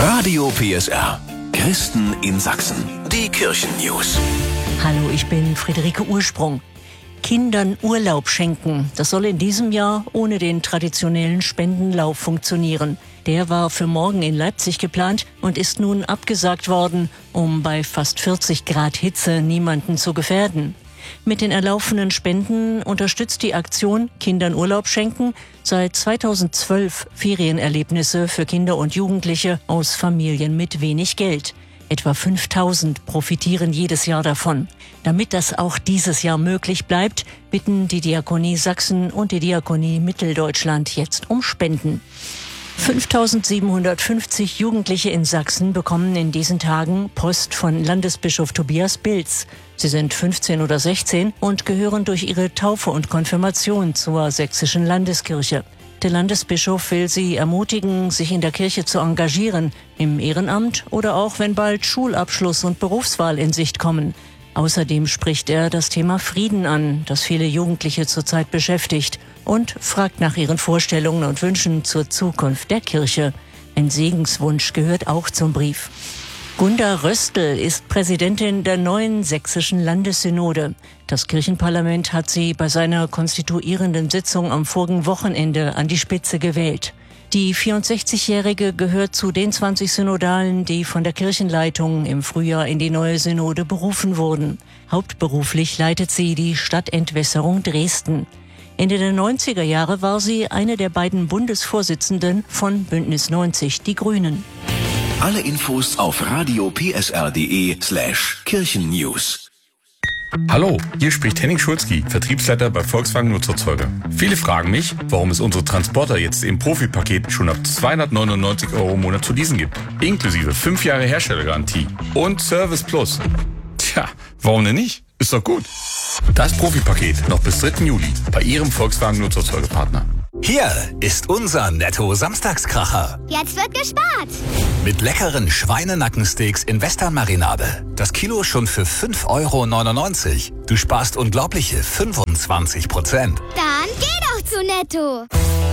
Radio PSR. Christen in Sachsen. Die Kirchennews. Hallo, ich bin Friederike Ursprung. Kindern Urlaub schenken. Das soll in diesem Jahr ohne den traditionellen Spendenlauf funktionieren. Der war für morgen in Leipzig geplant und ist nun abgesagt worden, um bei fast 40 Grad Hitze niemanden zu gefährden. Mit den erlaufenen Spenden unterstützt die Aktion Kindern Urlaub schenken seit 2012 Ferienerlebnisse für Kinder und Jugendliche aus Familien mit wenig Geld. Etwa 5000 profitieren jedes Jahr davon. Damit das auch dieses Jahr möglich bleibt, bitten die Diakonie Sachsen und die Diakonie Mitteldeutschland jetzt um Spenden. 5750 Jugendliche in Sachsen bekommen in diesen Tagen Post von Landesbischof Tobias Bilz. Sie sind 15 oder 16 und gehören durch ihre Taufe und Konfirmation zur sächsischen Landeskirche. Der Landesbischof will sie ermutigen, sich in der Kirche zu engagieren, im Ehrenamt oder auch, wenn bald Schulabschluss und Berufswahl in Sicht kommen. Außerdem spricht er das Thema Frieden an, das viele Jugendliche zurzeit beschäftigt, und fragt nach ihren Vorstellungen und Wünschen zur Zukunft der Kirche. Ein Segenswunsch gehört auch zum Brief. Gunda Röstl ist Präsidentin der neuen sächsischen Landessynode. Das Kirchenparlament hat sie bei seiner konstituierenden Sitzung am vorigen Wochenende an die Spitze gewählt. Die 64-Jährige gehört zu den 20 Synodalen, die von der Kirchenleitung im Frühjahr in die neue Synode berufen wurden. Hauptberuflich leitet sie die Stadtentwässerung Dresden. Ende der 90er Jahre war sie eine der beiden Bundesvorsitzenden von Bündnis 90, die Grünen. Alle Infos auf radiopsr.de/Kirchennews. Hallo, hier spricht Henning Schulzki, Vertriebsleiter bei Volkswagen Nutzerzeuger. Viele fragen mich, warum es unsere Transporter jetzt im Profipaket schon ab 299 € im Monat zu leasen gibt. Inklusive 5 Jahre Herstellergarantie und Service Plus. Tja, warum denn nicht? Ist doch gut. Das Profipaket noch bis 3. Juli bei Ihrem Volkswagen Nutzerzeugerpartner. Hier ist unser Netto-Samstagskracher. Jetzt wird gespart. Mit leckeren Schweinenackensteaks in Western-Marinade. Das Kilo schon für 5,99 €. Du sparst unglaubliche 25%. Dann geh doch zu Netto.